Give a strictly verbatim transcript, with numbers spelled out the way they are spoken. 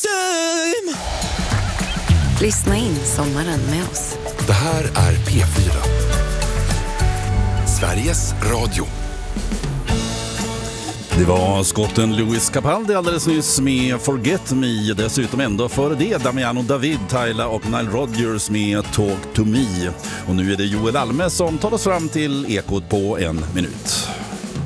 time. Lyssna in sommaren med oss. Det här är P fyra. Sveriges Radio. Det var skotten Louis Capaldi alldeles nyss med Forget Me. Dessutom ändå före det Damiano David, Tyla och Nile Rodgers med Talk to Me. Och nu är det Joel Alme som tar oss fram till Ekot på en minut.